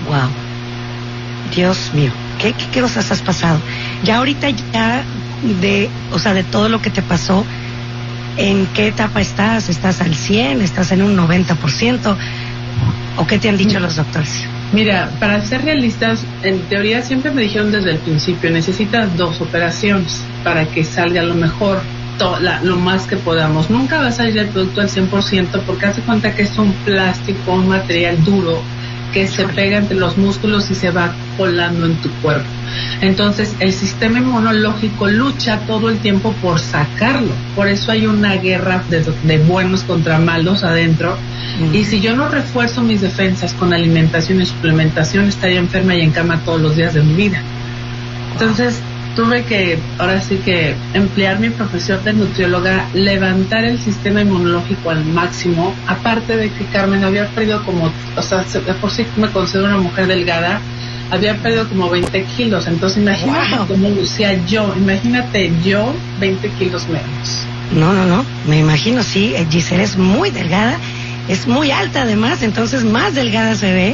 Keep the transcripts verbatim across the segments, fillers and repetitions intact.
Wow. Dios mío, ¿qué, qué, qué cosas has pasado? Ya ahorita ya de, o sea, de todo lo que te pasó, ¿en qué etapa estás? ¿Estás al cien? ¿Estás en un noventa por ciento? ¿O qué te han dicho los doctores? Mira, para ser realistas, en teoría siempre me dijeron desde el principio, necesitas dos operaciones para que salga lo mejor, to, la, lo más que podamos. Nunca va a salir el producto al cien por ciento porque hace cuenta que es un plástico, un material duro que se pega entre los músculos y se va colando en tu cuerpo. Entonces el sistema inmunológico lucha todo el tiempo por sacarlo. Por eso hay una guerra de, de buenos contra malos adentro. Mm. Y si yo no refuerzo mis defensas con alimentación y suplementación, estaría enferma y en cama todos los días de mi vida. Entonces tuve que, ahora sí que emplear mi profesión de nutrióloga, levantar el sistema inmunológico al máximo. Aparte de que Carmen había perdido como, o sea, de por sí me considero una mujer delgada, había perdido como veinte kilos. Entonces imagínate wow. cómo lucía yo, imagínate yo veinte kilos menos. No, no, no, me imagino, sí, Giselle es muy delgada, es muy alta además, entonces más delgada se ve.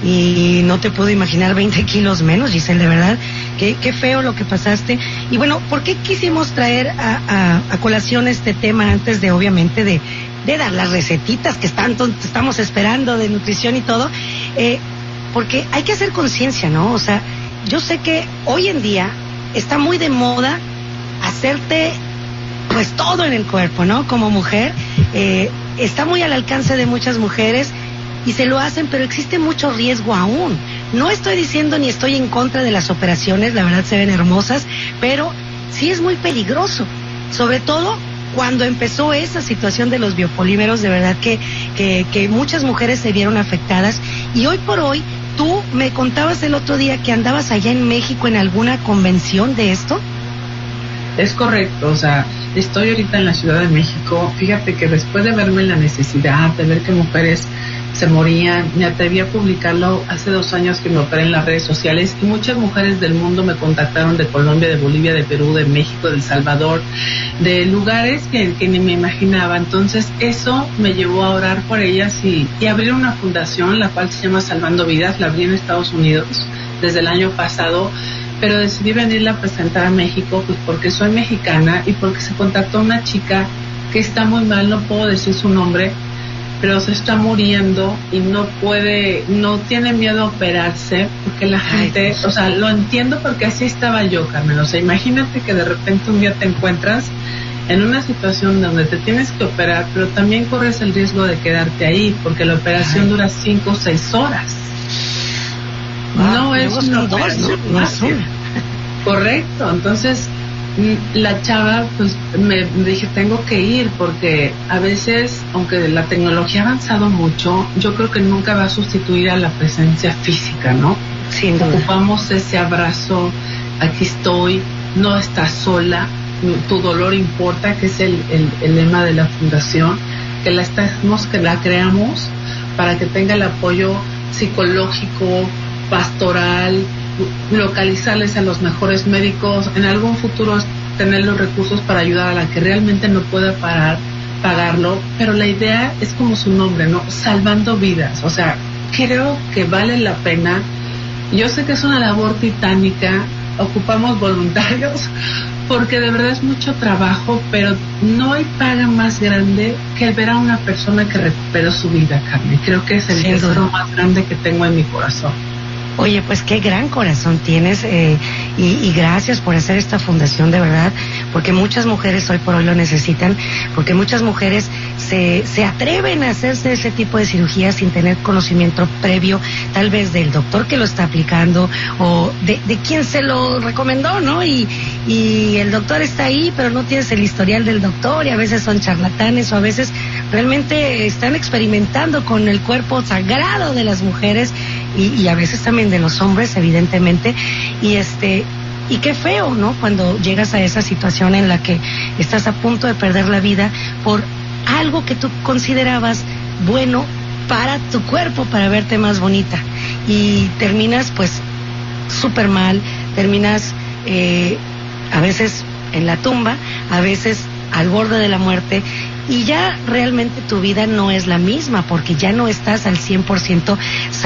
Y no te puedo imaginar veinte kilos menos, Giselle, de verdad, qué, qué feo lo que pasaste. Y bueno, ¿por qué quisimos traer a, a, a colación este tema antes de, obviamente, de, de dar las recetitas que tanto estamos esperando de nutrición y todo? Eh, porque hay que hacer conciencia, ¿no? O sea, yo sé que hoy en día está muy de moda hacerte, pues, todo en el cuerpo, ¿no? Como mujer, eh, está muy al alcance de muchas mujeres, y se lo hacen, pero existe mucho riesgo aún. No estoy diciendo ni estoy en contra de las operaciones, la verdad se ven hermosas, pero sí es muy peligroso, sobre todo cuando empezó esa situación de los biopolímeros, de verdad que, que, que muchas mujeres se vieron afectadas, y hoy por hoy, tú me contabas el otro día que andabas allá en México en alguna convención de esto. Es correcto, o sea, estoy ahorita en la Ciudad de México. Fíjate que después de verme en la necesidad, de ver que mujeres se morían, me atreví a publicarlo hace dos años que me operé en las redes sociales, y muchas mujeres del mundo me contactaron, de Colombia, de Bolivia, de Perú, de México, de El Salvador, de lugares que, que ni me imaginaba. Entonces eso me llevó a orar por ellas y, y abrir una fundación, la cual se llama Salvando Vidas. La abrí en Estados Unidos desde el año pasado, pero decidí venirla a presentar a México, pues porque soy mexicana y porque se contactó una chica que está muy mal, no puedo decir su nombre, pero se está muriendo y no puede, no tiene miedo a operarse, porque la gente, Ay, o sea, lo entiendo porque así estaba yo, Carmen. O sea, imagínate que de repente un día te encuentras en una situación donde te tienes que operar, pero también corres el riesgo de quedarte ahí, porque la operación Ay. dura cinco o seis horas. Wow, no es una operación no, no fácil. Correcto, entonces la chava, pues me, me dije, tengo que ir, porque a veces, aunque la tecnología ha avanzado mucho, yo creo que nunca va a sustituir a la presencia física, ¿no? Sin duda. Ocupamos ese abrazo, aquí estoy, no estás sola, tu dolor importa, que es el, el, el lema de la fundación, que la estamos, que la creamos para que tenga el apoyo psicológico, pastoral, localizarles a los mejores médicos, en algún futuro tener los recursos para ayudar a la que realmente no pueda parar, pagarlo, pero la idea es como su nombre, ¿no? Salvando vidas. O sea, creo que vale la pena. Yo sé que es una labor titánica, ocupamos voluntarios, porque de verdad es mucho trabajo, pero no hay paga más grande que el ver a una persona que recuperó su vida, Carmen. Creo que es el tesoro más grande que tengo en mi corazón. Oye, pues qué gran corazón tienes, eh, y, y gracias por hacer esta fundación, de verdad, porque muchas mujeres hoy por hoy lo necesitan, porque muchas mujeres se, se atreven a hacerse ese tipo de cirugía sin tener conocimiento previo, tal vez del doctor que lo está aplicando o de, de quien se lo recomendó, ¿no? Y, y el doctor está ahí, pero no tienes el historial del doctor, y a veces son charlatanes, o a veces realmente están experimentando con el cuerpo sagrado de las mujeres, y, y a veces también de los hombres, evidentemente, y este y qué feo, ¿no? Cuando llegas a esa situación en la que estás a punto de perder la vida por algo que tú considerabas bueno para tu cuerpo, para verte más bonita, y terminas pues súper mal, terminas eh, a veces en la tumba, a veces al borde de la muerte, y ya realmente tu vida no es la misma, porque ya no estás al cien por ciento